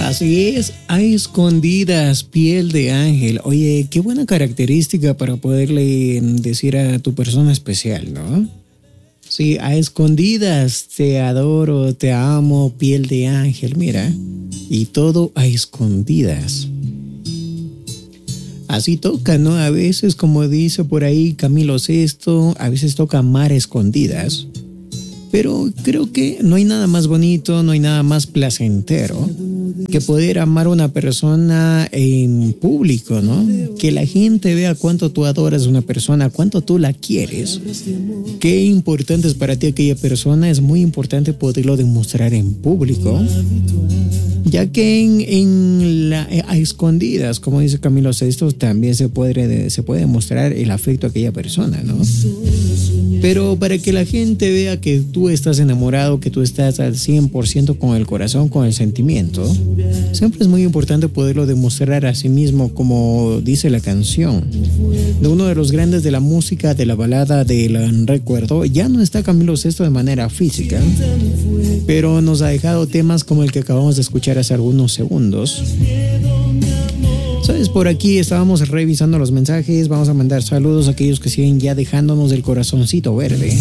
Así es, a escondidas, piel de ángel. Oye, qué buena característica para poderle decir a tu persona especial, ¿no? Sí, a escondidas, te adoro, te amo, piel de ángel, mira. Y todo a escondidas. Así toca, ¿no? A veces, como dice por ahí Camilo Sesto, a veces toca amar a escondidas. Pero creo que no hay nada más bonito, no hay nada más placentero que poder amar a una persona en público, ¿no? Que la gente vea cuánto tú adoras a una persona, cuánto tú la quieres. Qué importante es para ti aquella persona, es muy importante poderlo demostrar en público. Ya que a escondidas, como dice Camilo Sesto, también se puede demostrar el afecto a aquella persona, ¿no? Pero para que la gente vea que tú estás enamorado, que tú estás al 100% con el corazón, con el sentimiento, siempre es muy importante poderlo demostrar a sí mismo, como dice la canción de uno de los grandes de la música, de la balada del recuerdo. Ya no está Camilo Sesto de manera física, pero nos ha dejado temas como el que acabamos de escuchar hace algunos segundos. ¿Sabes? Por aquí estábamos revisando los mensajes. Vamos a mandar saludos a aquellos que siguen ya dejándonos el corazoncito verde.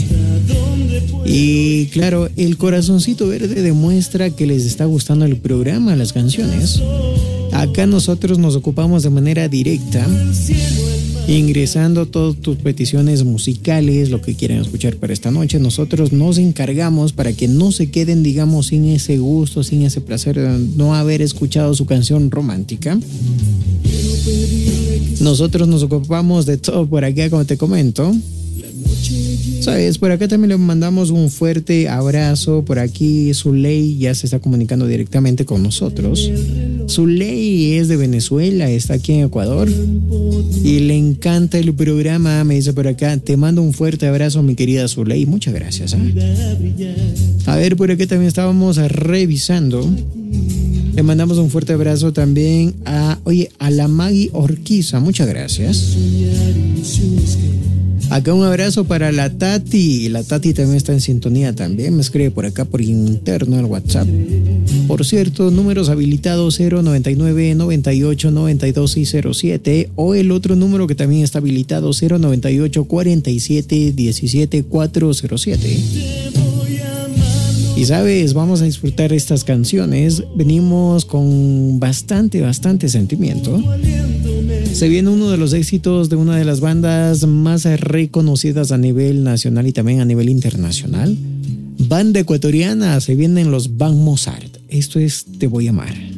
Y claro, el corazoncito verde demuestra que les está gustando el programa, las canciones. Acá nosotros nos ocupamos de manera directa, ingresando todas tus peticiones musicales, lo que quieran escuchar para esta noche. Nosotros nos encargamos para que no se queden, digamos, sin ese gusto, sin ese placer de no haber escuchado su canción romántica. Nosotros nos ocupamos de todo por acá, como te comento. ¿Sabes? Por acá también le mandamos un fuerte abrazo. Por aquí Zuley ya se está comunicando directamente con nosotros. Zuley es de Venezuela, está aquí en Ecuador y le encanta el programa. Me dice por acá, te mando un fuerte abrazo, mi querida Zuley. Muchas gracias. A ver, por aquí también estábamos revisando. Le mandamos un fuerte abrazo también a la Maggie Orquiza. Muchas gracias. Acá un abrazo para la Tati. La Tati también está en sintonía también. Me escribe por acá por interno al WhatsApp. Por cierto, números habilitados 099 98 92 607 o el otro número que también está habilitado 098 47 17 407. Y sabes, vamos a disfrutar estas canciones. Venimos con bastante sentimiento. Se viene uno de los éxitos de una de las bandas más reconocidas a nivel nacional y también a nivel internacional. Banda ecuatoriana, se vienen los Van Mozart. Esto es Te Voy a Amar.